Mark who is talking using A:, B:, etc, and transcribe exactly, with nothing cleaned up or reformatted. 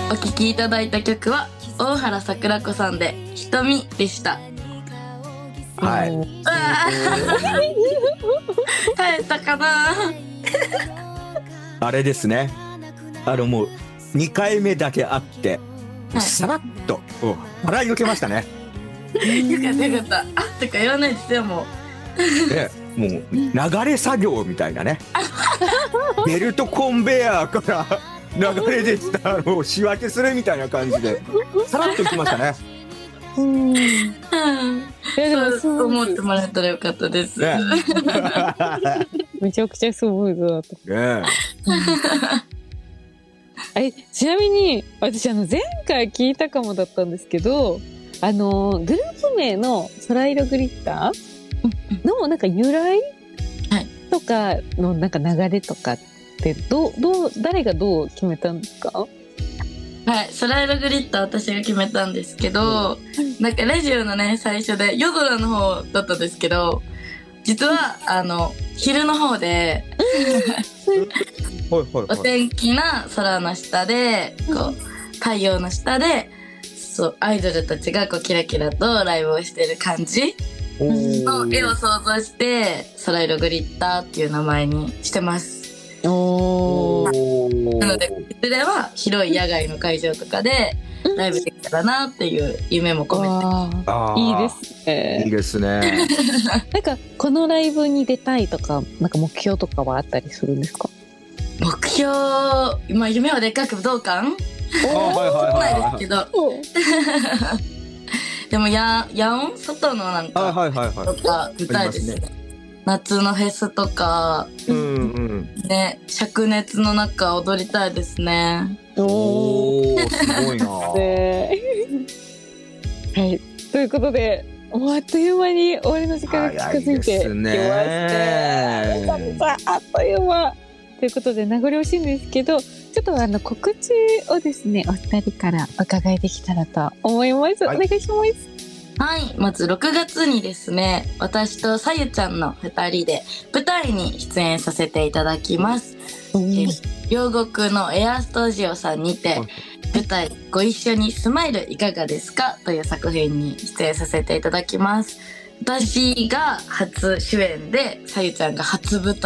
A: お聴きいただいた曲は大原桜子さんで瞳でした。
B: はい。
A: 帰ったかな。
B: あれですね。あのもうにかいめだけあって、
A: はい、
B: さらっと払い抜けましたね。
A: よかったよかった。あとか言わないですよもう。
B: でもう流れ作業みたいなね。ベルトコンベヤーから流れでしたのを仕分けするみたいな感じでさらっといきましたね。
C: うん。いやでも
A: そうそう思ってもらえたらよかったです。
B: ね、
C: めちゃくちゃスムーズだった。
B: ね
C: え、ちなみに私あの前回聞いたかもだったんですけど、あのグループ名の空色グリッターのなんか由来とかのなんか流れとかってどうどう誰がどう決めたんですか？
A: はい、空色グリッター私が決めたんですけど、なんかラジオのね最初で夜空の方だったんですけど、実はあの昼の方でお天気な空の下でこう太陽の下でそうアイドルたちがこうキラキラとライブをしてる感じの絵を想像して空色グリッターっていう名前にしてます。
C: お
A: ーなのでいずれは広い野外の会場とかでライブできたらなっていう夢も込めて、
C: あいいですね。
B: いいですね。
C: なんかこのライブに出たいとかなんか目標とかはあったりするんですか？
A: 目標、まあ、夢はでっかく武道館ないですけどでもや野音外のなんかとか出たいですね。夏のフェスとか、うんうんね、灼熱の中踊りたいですね。
B: おーすごいな。
C: はい、ということでもうあっという間に終わりの時間が近づいてきまして、あっという間ということで名残惜しいんですけど、ちょっとあの告知をですねお二人からお伺いできたらと思います。はい、お願いします。
A: はい、まずろくがつにですね、私とさゆちゃんのふたりで舞台に出演させていただきます。うん、え両国のエアスタジオさんにて舞台ご一緒にスマイルいかがですかという作品に出演させていただきます。私が初主演でさゆちゃんが初舞台